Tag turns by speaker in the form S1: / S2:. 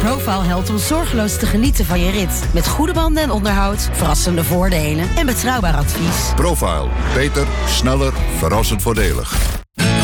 S1: Profile helpt om zorgeloos te genieten van je rit. Met goede banden en onderhoud, verrassende voordelen en betrouwbaar advies.
S2: Profile. Beter, sneller, verrassend voordelig.